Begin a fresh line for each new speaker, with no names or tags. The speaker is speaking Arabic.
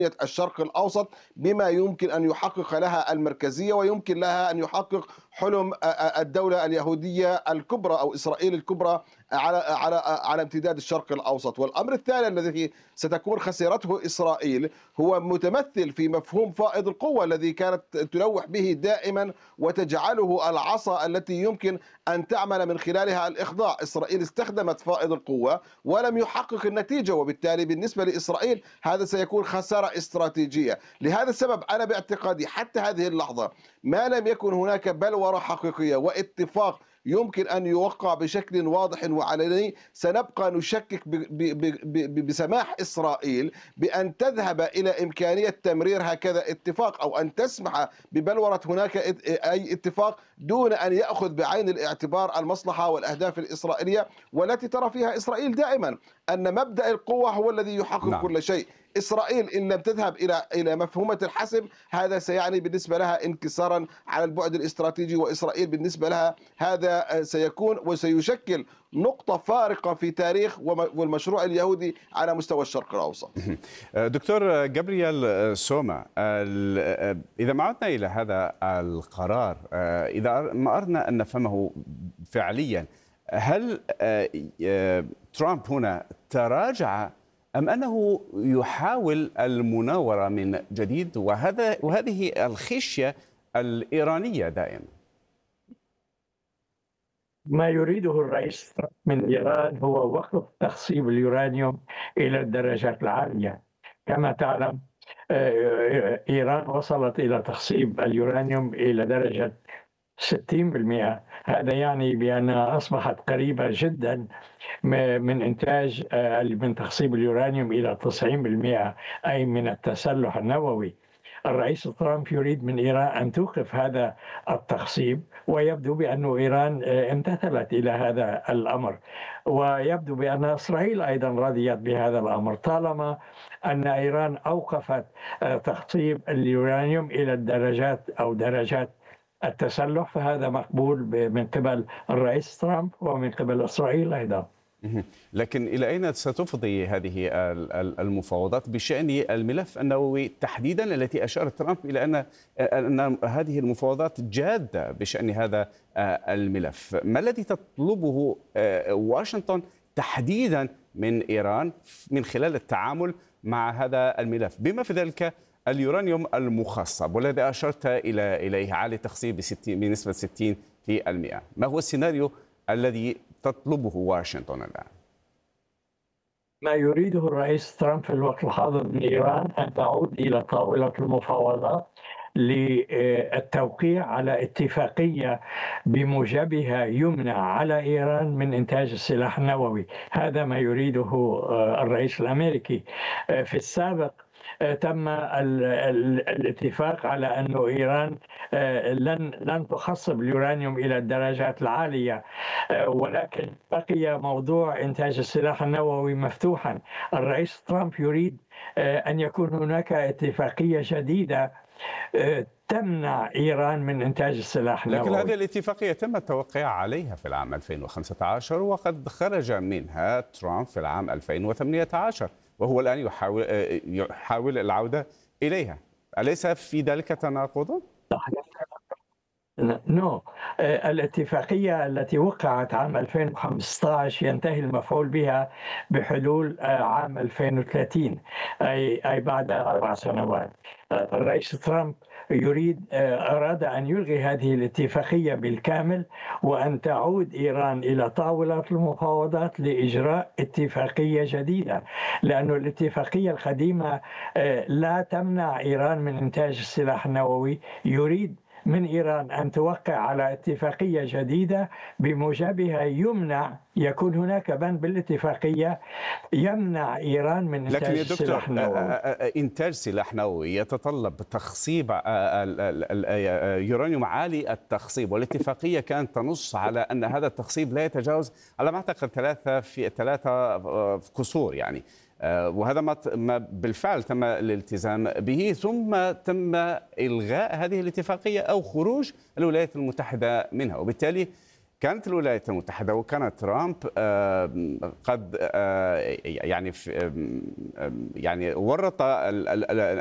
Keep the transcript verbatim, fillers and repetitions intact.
الشرق الأوسط بما يمكن أن يحقق لها المركزية ويمكن لها أن يحقق حلم الدولة اليهودية الكبرى أو إسرائيل الكبرى على على على امتداد الشرق الأوسط. والأمر الثاني الذي ستكون خسرته إسرائيل هو متمثل في مفهوم فائض القوة الذي كانت تلوح به دائما وتجعله العصا التي يمكن أن تعمل من خلالها الإخضاع. إسرائيل استخدمت فائض القوة ولم يحقق النتيجة، وبالتالي بالنسبة لإسرائيل هذا سيكون خسارة استراتيجية. لهذا السبب أنا باعتقادي حتى هذه اللحظة ما لم يكن هناك بلورة حقيقية واتفاق يمكن أن يوقع بشكل واضح وعلني، سنبقى نشكك ب ب ب بسماح إسرائيل بأن تذهب إلى إمكانية تمرير هكذا اتفاق أو أن تسمح ببلورة هناك أي اتفاق دون أن يأخذ بعين الاعتبار المصلحة والأهداف الإسرائيلية، والتي ترى فيها إسرائيل دائما أن مبدأ القوة هو الذي يحقق
نعم.
كل شيء. إسرائيل إن لم تذهب إلى إلى مفهومة الحسم هذا سيعني بالنسبة لها انكسارا على البعد الاستراتيجي، وإسرائيل بالنسبة لها هذا سيكون وسيشكل نقطة فارقة في تاريخ والمشروع اليهودي على مستوى الشرق الأوسط.
دكتور جابرييل سوما، إذا ما عدنا إلى هذا القرار، إذا ما أردنا أن نفهمه فعليا، هل ترامب هنا تراجع أم أنه يحاول المناورة من جديد، وهذا وهذه الخشية الإيرانية دائما؟
ما يريده الرئيس من إيران هو وقف تخصيب اليورانيوم إلى الدرجات العالية. كما تعلم إيران وصلت إلى تخصيب اليورانيوم إلى درجة ستين بالمئة. هذا يعني بأنها أصبحت قريبة جدا من إنتاج من تخصيب اليورانيوم إلى تسعين بالمئة، أي من التسلح النووي. الرئيس ترامب يريد من إيران أن توقف هذا التخصيب، ويبدو بأن إيران امتثلت إلى هذا الأمر، ويبدو بأن إسرائيل أيضا رضيت بهذا الأمر طالما أن إيران أوقفت تخصيب اليورانيوم إلى الدرجات أو درجات التسلح، فهذا مقبول من قبل الرئيس ترامب ومن قبل إسرائيل أيضا.
لكن إلى أين ستفضي هذه المفاوضات بشأن الملف النووي تحديدا، التي أشار ترامب إلى أن أن هذه المفاوضات جادة بشأن هذا الملف؟ ما الذي تطلبه واشنطن تحديدا من إيران من خلال التعامل مع هذا الملف، بما في ذلك اليورانيوم المخصب والذي أشرت إلى إليه عالي التخصيب بنسبة ستين بالمئة؟ ما هو السيناريو الذي تطلبه واشنطن الآن؟
ما يريده الرئيس ترامب في الوقت الحاضر من إيران أن تعود إلى طاولة المفاوضات للتوقيع على اتفاقية بموجبها يمنع على إيران من إنتاج السلاح النووي. هذا ما يريده الرئيس الأمريكي. في السابق تم الاتفاق على أن إيران لن لن تخصب اليورانيوم إلى الدرجات العالية، ولكن بقي موضوع إنتاج السلاح النووي مفتوحا. الرئيس ترامب يريد أن يكون هناك اتفاقية جديدة تمنع إيران من إنتاج السلاح النووي.
لكن هذه الاتفاقية تم التوقيع عليها في العام ألفين وخمسة عشر، وقد خرج منها ترامب في العام ألفين وثمانية عشر، وهو الآن يحاول يحاول العودة إليها. أليس في ذلك تناقض؟
نو. الاتفاقية التي وقعت عام ألفين وخمسة عشر ينتهي المفعول بها بحلول عام ألفين وثلاثين، أي أي بعد أربع سنوات. الرئيس ترامب يريد أراد أن يلغي هذه الاتفاقية بالكامل، وأن تعود إيران إلى طاولة المفاوضات لإجراء اتفاقية جديدة، لأن الاتفاقية القديمة لا تمنع إيران من إنتاج السلاح النووي. يريد من إيران أن توقع على اتفاقية جديدة بموجبها يمنع يكون هناك بند بالاتفاقية يمنع إيران من إنتاج
لكن يا دكتور
السلاح النووي.
إنتاج سلاح نووي يتطلب تخصيب اليورانيوم عالي التخصيب، والاتفاقية كانت تنص على أن هذا التخصيب لا يتجاوز على ما أعتقد ثلاثة في ثلاثة كسور يعني، وهذا ما بالفعل تم الالتزام به، ثم تم إلغاء هذه الاتفاقية أو خروج الولايات المتحدة منها. وبالتالي كانت الولايات المتحدة وكان ترامب قد يعني يعني ورط